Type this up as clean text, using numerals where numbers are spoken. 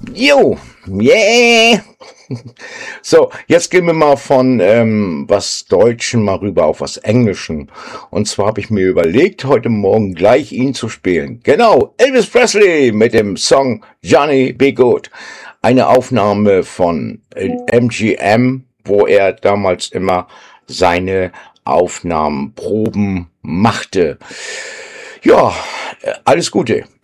Jo, yeah. So, jetzt gehen wir mal von was Deutschen mal rüber auf was Englischen. Und zwar habe ich mir überlegt, heute Morgen gleich ihn zu spielen. Genau, Elvis Presley mit dem Song Johnny Be Good. Eine Aufnahme von MGM, wo er damals immer seine Aufnahmenproben machte. Ja, alles Gute.